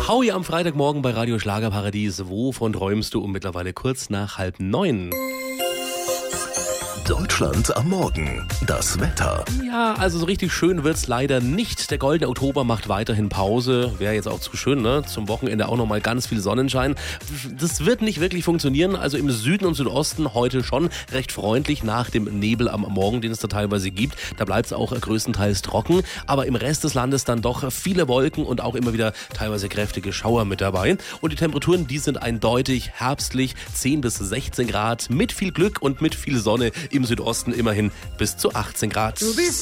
Howie am Freitagmorgen bei Radio Schlagerparadies. Wovon träumst du mittlerweile kurz nach 8:30? Deutschland am Morgen. Das Wetter. Ja, also so richtig schön wird's leider nicht. Der goldene Oktober macht weiterhin Pause. Wäre jetzt auch zu schön, ne? Zum Wochenende auch nochmal ganz viel Sonnenschein. Das wird nicht wirklich funktionieren. Also im Süden und Südosten heute schon recht freundlich nach dem Nebel am Morgen, den es da teilweise gibt. Da bleibt's auch größtenteils trocken. Aber im Rest des Landes dann doch viele Wolken und auch immer wieder teilweise kräftige Schauer mit dabei. Und die Temperaturen, die sind eindeutig herbstlich. 10 bis 16 Grad mit viel Glück und mit viel Sonne. Im Südosten immerhin bis zu 18 Grad.